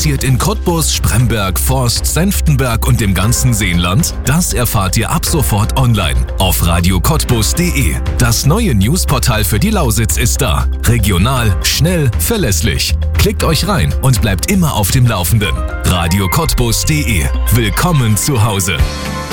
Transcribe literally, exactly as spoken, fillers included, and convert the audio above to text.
passiert in Cottbus, Spremberg, Forst, Senftenberg und dem ganzen Seenland? Das erfahrt ihr ab sofort online auf radio cottbus punkt de. Das neue Newsportal für die Lausitz ist da. Regional, schnell, verlässlich. Klickt euch rein und bleibt immer auf dem Laufenden. radio cottbus punkt de. Willkommen zu Hause.